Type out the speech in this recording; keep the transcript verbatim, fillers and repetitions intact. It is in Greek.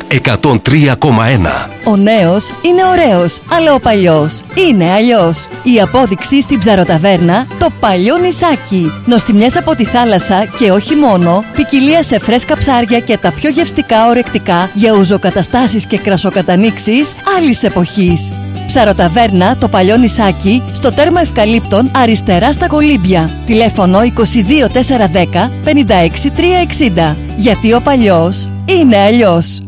εκατόν τρία κόμμα ένα. Ο νέος είναι ωραίος, αλλά ο παλιός είναι αλλιώς. Η απόδειξη στην Ψαροταβέρνα, το παλιό νησάκι. Νοστιμιές από τη θάλασσα και όχι μόνο, ποικιλία σε φρέσκα ψάρια και τα πιο γευστικά ορεκτικά για ουζοκαταστάσεις και κρασοκατανοίξεις άλλης εποχής. Ψαροταβέρνα, το παλιό νησάκι, στο τέρμα Ευκαλύπτων, αριστερά στα Κολύμπια. Τηλέφωνο είκοσι δύο τετρακόσια δέκα πενήντα έξι τριακόσια εξήντα. Γιατί ο παλιός είναι αλλιώς.